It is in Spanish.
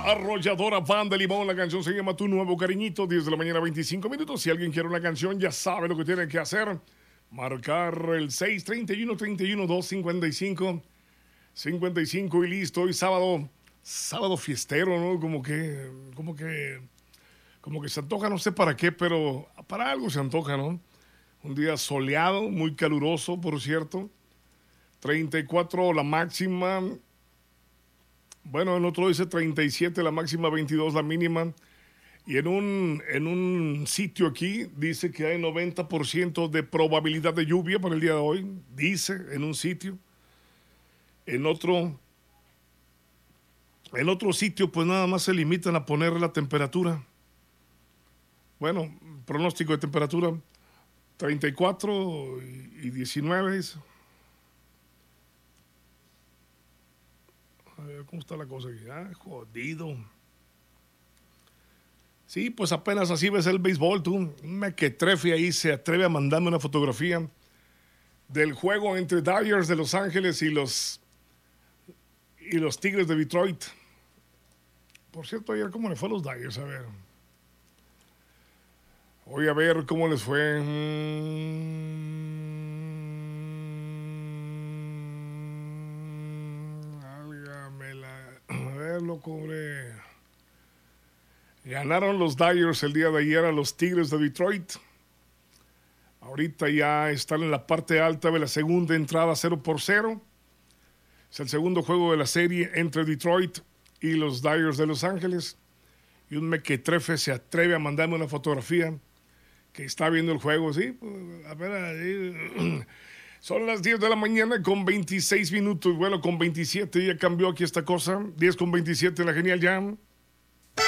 Arrolladora Banda Limón. La canción se llama Tu Nuevo Cariñito. 10 de la mañana, 25 minutos. Si alguien quiere una canción, ya sabe lo que tiene que hacer. Marcar el 631-31-255 y listo. Hoy sábado fiestero, ¿no? Como que se antoja, no sé para qué, pero para algo se antoja, ¿no? Un día soleado, muy caluroso, por cierto. 34 la máxima. Bueno, en otro dice 37 la máxima, 22 la mínima. Y en un sitio aquí dice que hay 90% de probabilidad de lluvia para el día de hoy. Dice en un sitio. En otro sitio pues nada más se limitan a poner la temperatura. Bueno, pronóstico de temperatura 34 y 19 dice. A ver cómo está la cosa aquí. Jodido. Sí, pues apenas así ves el béisbol, tú. Un mequetrefe ahí se atreve a mandarme una fotografía del juego entre Dodgers de Los Ángeles y los Tigres de Detroit. Por cierto, ayer cómo le fue a los Dodgers, a ver. Voy a ver cómo les fue. A ver, lo cobré. Ganaron los Dodgers el día de ayer a los Tigres de Detroit. Ahorita ya están en la parte alta de la segunda entrada 0-0. Es el segundo juego de la serie entre Detroit y los Dodgers de Los Ángeles. Y un mequetrefe se atreve a mandarme una fotografía que está viendo el juego. Sí, pues, a ver, ahí. Son las 10 de la mañana con 26 minutos. Bueno, con 27 ya cambió aquí esta cosa. 10 con 27 la Genial Jam.